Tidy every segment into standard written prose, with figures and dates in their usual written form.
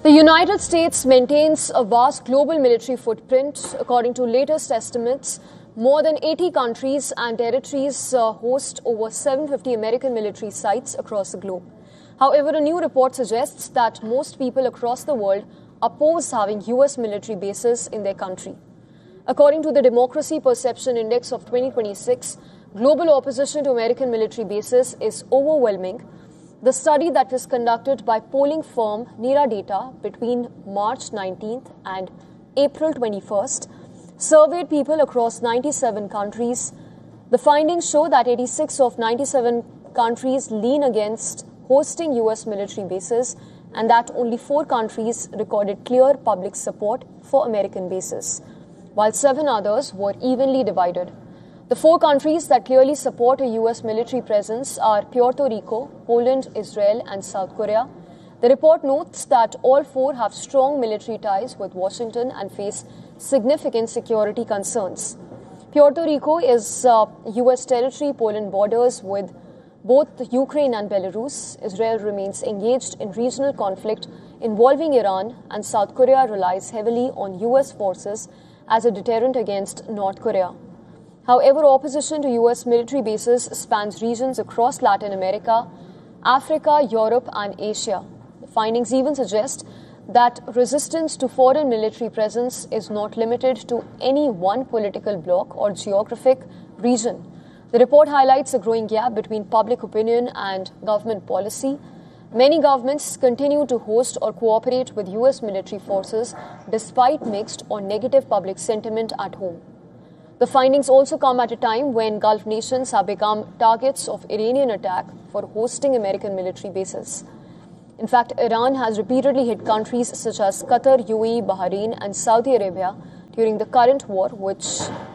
The United States maintains a vast global military footprint. According to latest estimates, more than 80 countries and territories host over 750 American military sites across the globe. However, a new report suggests that most people across the world oppose having U.S. military bases in their country. According to the Democracy Perception Index of 2026, global opposition to American military bases is overwhelming. The study that was conducted by polling firm Niradata between March 19th and April 21st surveyed people across 97 countries. The findings show that 86 of 97 countries lean against hosting U.S. military bases and that only 4 countries recorded clear public support for American bases, while 7 others were evenly divided. The 4 countries that clearly support a U.S. military presence are Puerto Rico, Poland, Israel, and South Korea. The report notes that all 4 have strong military ties with Washington and face significant security concerns. Puerto Rico is U.S. territory. Poland borders with both Ukraine and Belarus. Israel remains engaged in regional conflict involving Iran, and South Korea relies heavily on U.S. forces as a deterrent against North Korea. However, opposition to U.S. military bases spans regions across Latin America, Africa, Europe, and Asia. The findings even suggest that resistance to foreign military presence is not limited to any one political bloc or geographic region. The report highlights a growing gap between public opinion and government policy. Many governments continue to host or cooperate with U.S. military forces despite mixed or negative public sentiment at home. The findings also come at a time when Gulf nations have become targets of Iranian attack for hosting American military bases. In fact, Iran has repeatedly hit countries such as Qatar, UAE, Bahrain, and Saudi Arabia during the current war, which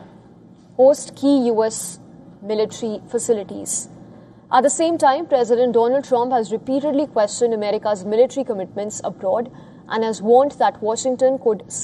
host key U.S. military facilities. At the same time, President Donald Trump has repeatedly questioned America's military commitments abroad and has warned that Washington could